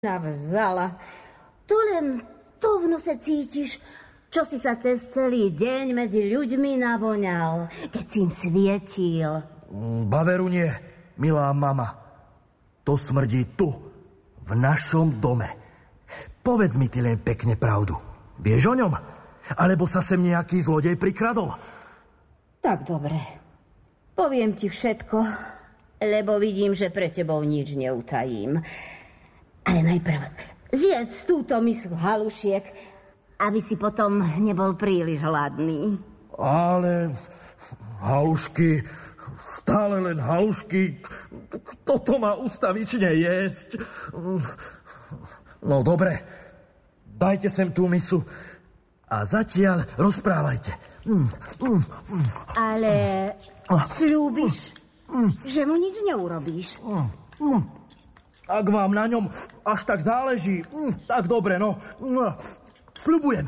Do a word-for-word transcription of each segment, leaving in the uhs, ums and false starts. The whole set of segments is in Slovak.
navzala. To len to v nose cítiš, čo si sa cez celý deň medzi ľuďmi navoňal, keď si im svietil. Baveru nie, milá mama. To smrdí tu, v našom dome. Povedz mi ty len pekne pravdu. Vieš o ňom? Alebo sa sem nejaký zlodej prikradol? Tak dobre. Poviem ti všetko, lebo vidím, že pre tebou nič neutajím. Ale najprv zjedz túto misu halušiek, aby si potom nebol príliš hladný. Ale halušky, stále len halušky, kto to má ustavične jesť? No dobre, dajte sem tú misu a zatiaľ rozprávajte. Ale sľúbiš, že mu nič neurobíš? Ak vám na ňom až tak záleží, tak dobre, no. Sľubujem.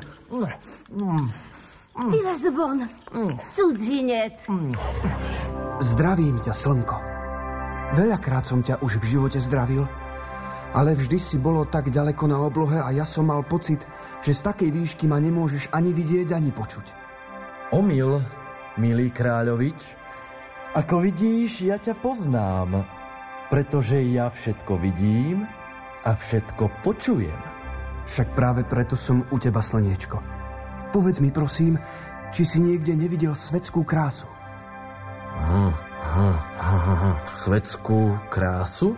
Vylež von, cudzinec. Zdravím ťa, slnko. Veľakrát som ťa už v živote zdravil, ale vždy si bolo tak ďaleko na oblohe a ja som mal pocit, že z takej výšky ma nemôžeš ani vidieť, ani počuť. Omyl, milý kráľovič. Ako vidíš, ja ťa poznám, pretože ja všetko vidím a všetko počujem. Však práve preto som u teba, slniečko. Povedz mi, prosím, či si niekde nevidel svetskú krásu? Hm, hm, hm, svetskú krásu?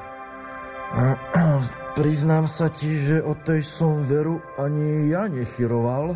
Priznám sa ti, že o tej som veru ani ja nechyroval.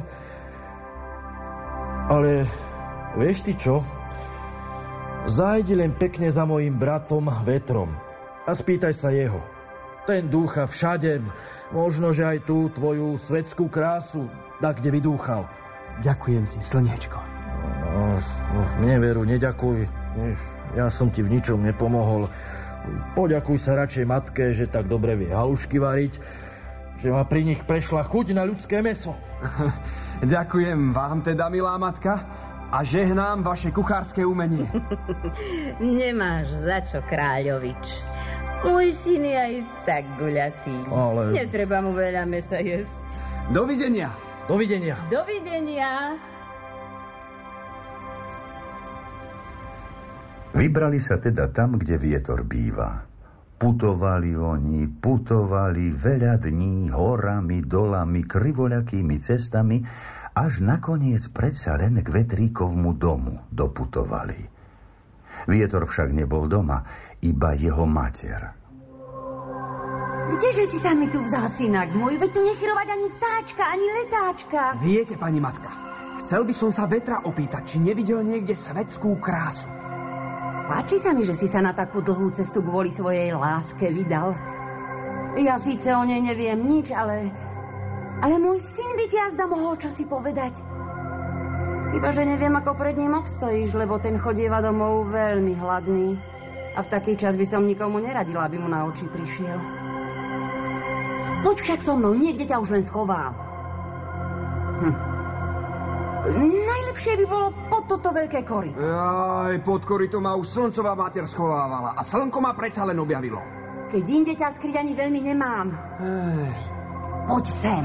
Ale vieš ty čo? Zájdi len pekne za mojim bratom Vetrom a spýtaj sa jeho. Ten dúcha všade, možno, že aj tú tvoju svetskú krásu tak, kde vydúchal. Ďakujem ti, slniečko. No, mne veru, neďakuj. Ja som ti v ničom nepomohol. Poďakuj sa radšej matke, že tak dobre vie halušky variť, že ma pri nich prešla chuť na ľudské mäso. Ďakujem vám teda, milá matka, a žehnám vaše kuchárske umenie. Nemáš za čo, kráľovič. Môj syn je aj tak guľatý. Ale... Netreba mu veľa mäsa jesť. Dovidenia. Dovidenia. Dovidenia. Vybrali sa teda tam, kde vietor býva. Putovali oni, putovali veľa dní horami, dolami, krivoľakými cestami, až nakoniec predsa len k vetríkovmu domu doputovali. Vietor však nebol doma, iba jeho mater. Kdeže si sa mi tu vzal, synak môj? Veď tu nechyrovať ani vtáčka, ani letáčka. Viete, pani matka, chcel by som sa Vetra opýtať, či nevidel niekde svetskú krásu. Páči sa mi, že si sa na takú dlhú cestu kvôli svojej láske vydal. Ja síce o nej neviem nič, ale... Ale môj syn by ti azda mohol čosi povedať. Iba, že neviem, ako pred ním obstojíš, lebo ten chodieva domov veľmi hladný. A v taký čas by som nikomu neradila, aby mu na oči prišiel. Poď však so mnou, niekde ťa už len schovám. Hm. Najlepšie by bolo pod toto veľké koryto. Aj, pod koryto ma už slncová mater schovávala a slnko ma predsa len objavilo. Keď inde ťa skryť ani veľmi nemám. Ej. Poď sem.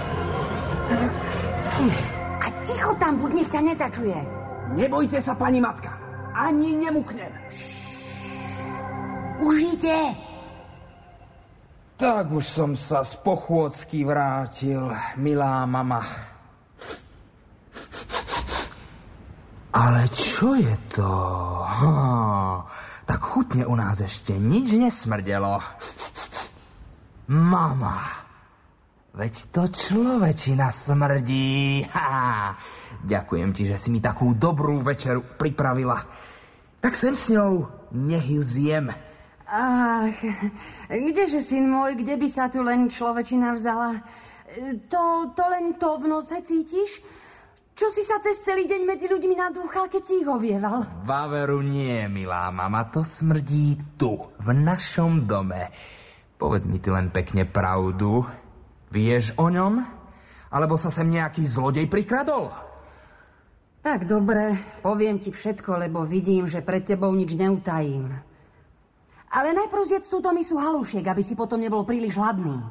A ticho tam buď, nech ťa nezačuje. Nebojte sa, pani matka. Ani nemuknem. Už ide. Tak už som sa z pochôdzky vrátil, milá mama. Ale čo je to? Ha, tak chutne u nás ešte nič nesmrdelo. Mama, veď to človečina smrdí. Ha, ďakujem ti, že si mi takú dobrú večeru pripravila. Tak sem s ňou, nech ju zjem. Ach, kdeže, syn môj, kde by sa tu len človečina vzala? To, to len to v nose cítiš? Čo si sa cez celý deň medzi ľuďmi nadúchal, keď si ich ovieval? Vaveru nie, milá mama, to smrdí tu, v našom dome. Povedz mi ty len pekne pravdu. Vieš o ňom? Alebo sa sem nejaký zlodej prikradol? Tak dobre, poviem ti všetko, lebo vidím, že pred tebou nič neutajím. Ale najprv zjedz túto misu halušiek, aby si potom nebol príliš hladný.